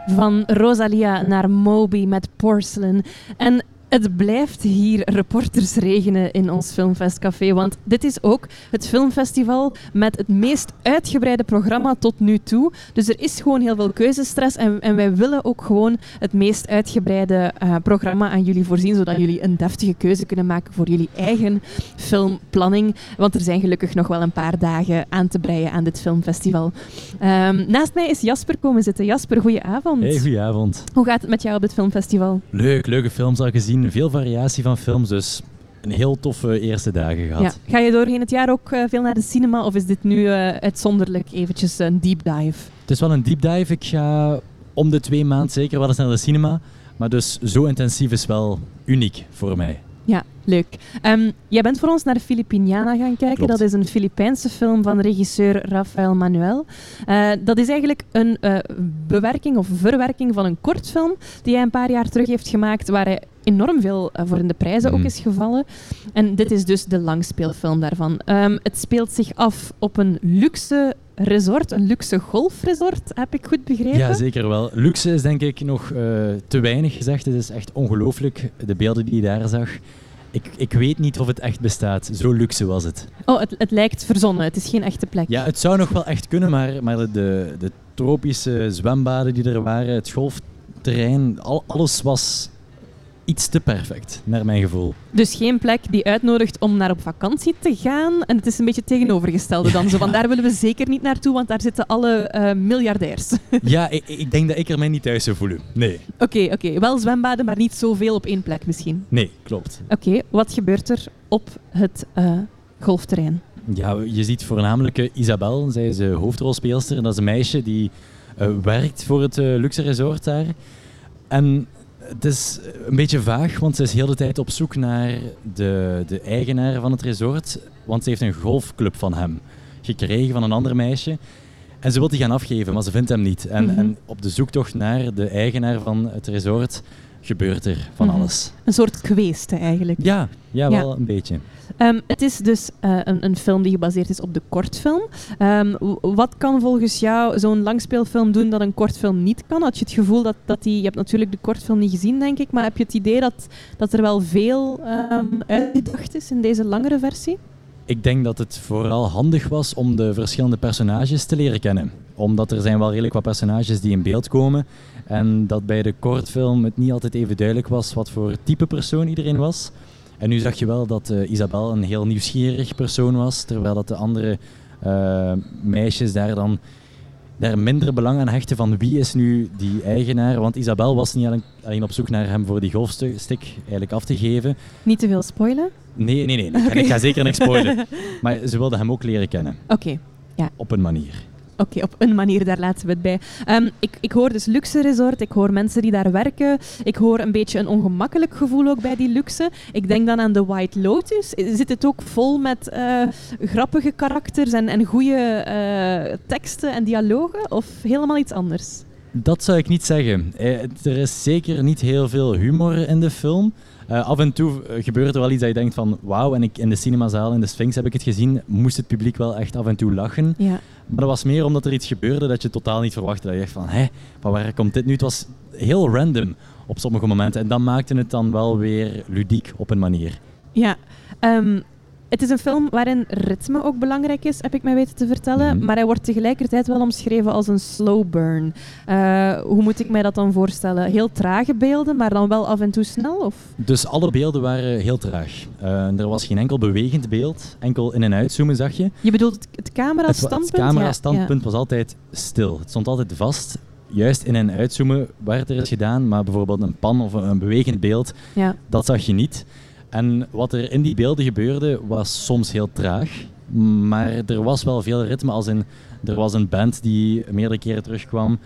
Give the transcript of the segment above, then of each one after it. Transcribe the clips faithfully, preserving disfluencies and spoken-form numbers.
Van Rosalia naar Moby met Porcelain. En het blijft hier reporters regenen in ons Filmfestcafé, want dit is ook het filmfestival met het meest uitgebreide programma tot nu toe. Dus er is gewoon heel veel keuzestress en, en wij willen ook gewoon het meest uitgebreide uh, programma aan jullie voorzien, zodat jullie een deftige keuze kunnen maken voor jullie eigen filmplanning. Want er zijn gelukkig nog wel een paar dagen aan te breien aan dit filmfestival. Um, naast mij is Jasper komen zitten. Jasper, goedenavond. Hey, goedenavond. Hoe gaat het met jou op dit filmfestival? Leuk, leuke films al gezien. Veel variatie van films, dus een heel toffe eerste dagen gehad. Ja. Ga je doorheen het jaar ook uh, veel naar de cinema of is dit nu uh, uitzonderlijk eventjes een deep dive? Het is wel een deep dive. Ik ga om de twee maanden zeker wel eens naar de cinema. Maar dus zo intensief is wel uniek voor mij. Ja, leuk. Um, jij bent voor ons naar Filipiniana gaan kijken. Klopt. Dat is een Filipijnse film van regisseur Rafael Manuel. Uh, dat is eigenlijk een uh, bewerking of verwerking van een kortfilm die hij een paar jaar terug heeft gemaakt, waar hij enorm veel uh, voor in de prijzen Mm. ook is gevallen. En dit is dus de langspeelfilm daarvan. Um, het speelt zich af op een luxe resort, een luxe golfresort, heb ik goed begrepen? Ja, zeker wel. Luxe is denk ik nog uh, te weinig gezegd. Het is echt ongelooflijk, de beelden die je daar zag. Ik, ik weet niet of het echt bestaat. Zo luxe was het. Oh, het, het lijkt verzonnen. Het is geen echte plek. Ja, het zou nog wel echt kunnen, maar, maar de, de tropische zwembaden die er waren, het golfterrein, al, alles was iets te perfect, naar mijn gevoel. Dus geen plek die uitnodigt om naar op vakantie te gaan. En het is een beetje het tegenovergestelde dan. Zo van, daar willen we zeker niet naartoe, want daar zitten alle uh, miljardairs. Ja, ik, ik denk dat ik er mij niet thuis zou voelen. Nee. Oké, okay, oké. Okay. Wel zwembaden, maar niet zoveel op één plek misschien. Nee, klopt. Oké, okay, wat gebeurt er op het uh, golfterrein? Ja, je ziet voornamelijk uh, Isabel, zij is de hoofdrolspeelster. En dat is een meisje die uh, werkt voor het uh, luxe resort daar. En het is een beetje vaag, want ze is heel de tijd op zoek naar de, de eigenaar van het resort. Want ze heeft een golfclub van hem gekregen, van een ander meisje. En ze wil die gaan afgeven, maar ze vindt hem niet. En, mm-hmm. en op de zoektocht naar de eigenaar van het resort gebeurt er van mm-hmm. alles. Een soort kweeste eigenlijk. Ja, ja wel ja. een beetje. Um, het is dus uh, een, een film die gebaseerd is op de kortfilm. Um, wat kan volgens jou zo'n langspeelfilm doen dat een kortfilm niet kan? Had je het gevoel dat, dat die... Je hebt natuurlijk de kortfilm niet gezien, denk ik, maar heb je het idee dat, dat er wel veel um, uitgedacht is in deze langere versie? Ik denk dat het vooral handig was om de verschillende personages te leren kennen. Omdat er zijn wel redelijk wat personages die in beeld komen. En dat bij de kortfilm het niet altijd even duidelijk was wat voor type persoon iedereen was. En nu zag je wel dat uh, Isabel een heel nieuwsgierig persoon was, terwijl dat de andere uh, meisjes daar dan daar minder belang aan hechten van wie is nu die eigenaar. Want Isabel was niet alleen, alleen op zoek naar hem voor die golfstick eigenlijk af te geven. Niet te veel spoilen? Nee, nee, nee. Okay. Ik ga zeker niks spoilen. Maar ze wilde hem ook leren kennen. Oké, okay. ja. Op een manier. Oké, okay, op een manier, daar laten we het bij. Um, ik, ik hoor dus luxe resort, ik hoor mensen die daar werken. Ik hoor een beetje een ongemakkelijk gevoel ook bij die luxe. Ik denk dan aan The White Lotus. Zit het ook vol met uh, grappige karakters en, en goede uh, teksten en dialogen? Of helemaal iets anders? Dat zou ik niet zeggen. Eh, er is zeker niet heel veel humor in de film. Uh, af en toe gebeurt er wel iets dat je denkt van wauw, en ik in de cinemazaal in de Sphinx heb ik het gezien, moest het publiek wel echt af en toe lachen. Ja. Maar dat was meer omdat er iets gebeurde dat je totaal niet verwachtte. Dat je dacht van, hé, van waar komt dit nu? Het was heel random op sommige momenten. En dat maakte het dan wel weer ludiek op een manier. Ja, um, het is een film waarin ritme ook belangrijk is, heb ik mij weten te vertellen. Mm-hmm. Maar hij wordt tegelijkertijd wel omschreven als een slow burn. Uh, hoe moet ik mij dat dan voorstellen? Heel trage beelden, maar dan wel af en toe snel? Of? Dus alle beelden waren heel traag. Uh, er was geen enkel bewegend beeld. Enkel in- en uitzoomen zag je. Je bedoelt het, het camerastandpunt? Het, het camerastandpunt ja, ja. was altijd stil. Het stond altijd vast. Juist in- en uitzoomen werd er eens gedaan, maar bijvoorbeeld een pan of een, een bewegend beeld, ja. dat zag je niet. En wat er in die beelden gebeurde, was soms heel traag. Maar er was wel veel ritme, als in... Er was een band die meerdere keren terugkwam.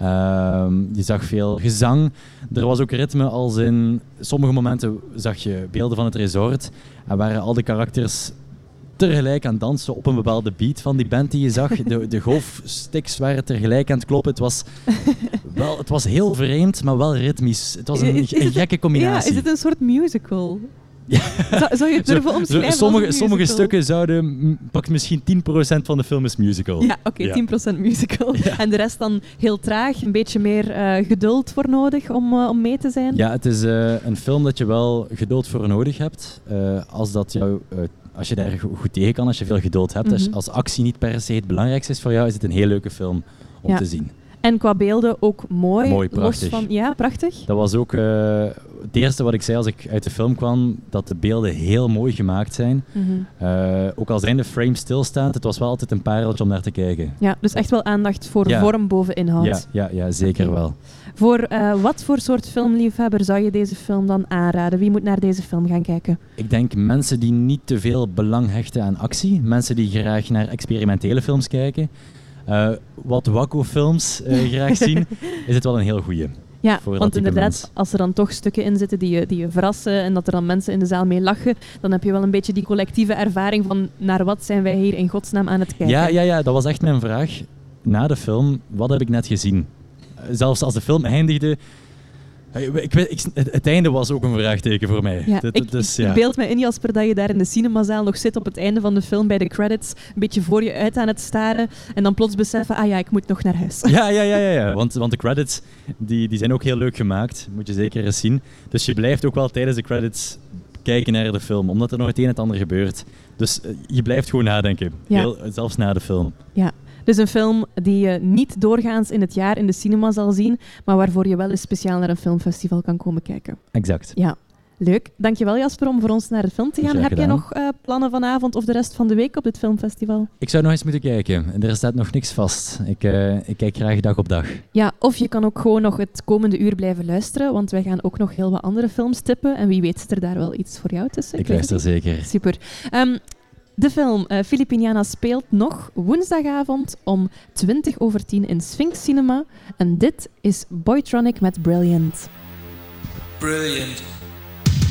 Uh, je zag veel gezang. Er was ook ritme, als in... Sommige momenten zag je beelden van het resort. En waren al de karakters tegelijk aan het dansen op een bepaalde beat van die band die je zag. De, de golfsticks waren tegelijk aan het kloppen. Het was, wel, het was heel vreemd, maar wel ritmisch. Het was een, een gekke combinatie. Ja, is het een soort musical? Ja. Zou, zou je het durven Zo, omschrijven zo, sommige, als een sommige musical? stukken zouden... m, Pak misschien tien procent van de film is musical. Ja, oké, okay, Ja. tien procent musical. Ja. En de rest dan heel traag, een beetje meer uh, geduld voor nodig om, uh, om mee te zijn? Ja, het is uh, een film dat je wel geduld voor nodig hebt. Uh, als, dat jou, uh, als je daar go- goed tegen kan, als je veel geduld hebt. Mm-hmm. Als, als actie niet per se het belangrijkste is voor jou, is het een heel leuke film om ja. te zien. En qua beelden ook mooi. Mooi, prachtig. Los van, ja, prachtig. Dat was ook uh, het eerste wat ik zei als ik uit de film kwam, dat de beelden heel mooi gemaakt zijn. Mm-hmm. Uh, ook al zijn de frames stilstaand, het was wel altijd een pareltje om naar te kijken. Ja, dus echt wel aandacht voor ja. vorm boven inhoud. Ja, ja, ja zeker wel. Voor uh, wat voor soort filmliefhebber zou je deze film dan aanraden? Wie moet naar deze film gaan kijken? Ik denk mensen die niet te veel belang hechten aan actie. Mensen die graag naar experimentele films kijken. Uh, wat wakko-films uh, graag zien, is het wel een heel goeie. Ja, voor want inderdaad, mens. Als er dan toch stukken in zitten die je, die je verrassen en dat er dan mensen in de zaal mee lachen, dan heb je wel een beetje die collectieve ervaring van naar wat zijn wij hier in godsnaam aan het kijken. Ja, ja, ja, dat was echt mijn vraag. Na de film, wat heb ik net gezien? Zelfs als de film eindigde... Ik weet, ik, het, het einde was ook een vraagteken voor mij. Ja, dat, ik, dus, ik ja. beeld me in, Jasper, dat je daar in de cinemazaal nog zit op het einde van de film bij de credits, een beetje voor je uit aan het staren en dan plots beseffen, ah ja, ik moet nog naar huis. Ja, ja, ja, ja, ja. Want, want de credits die, die zijn ook heel leuk gemaakt. Moet je zeker eens zien. Dus je blijft ook wel tijdens de credits kijken naar de film, omdat er nog het een en het ander gebeurt. Dus uh, je blijft gewoon nadenken, ja. heel, zelfs na de film. Ja. Dus een film die je niet doorgaans in het jaar in de cinema zal zien, maar waarvoor je wel eens speciaal naar een filmfestival kan komen kijken. Exact. Ja, leuk. Dankjewel Jasper om voor ons naar de film te gaan. Graag Heb je gedaan. nog uh, plannen vanavond of de rest van de week op dit filmfestival? Ik zou nog eens moeten kijken. Er staat nog niks vast. Ik, uh, ik kijk graag dag op dag. Ja, of je kan ook gewoon nog het komende uur blijven luisteren, want wij gaan ook nog heel wat andere films tippen en wie weet zit er daar wel iets voor jou tussen. Ik, ik luister zeker. Super. Um, De film uh, Filipiniana speelt nog woensdagavond om twintig over tien in Sphinx Cinema. En dit is Boytronic met Brilliant. Brilliant.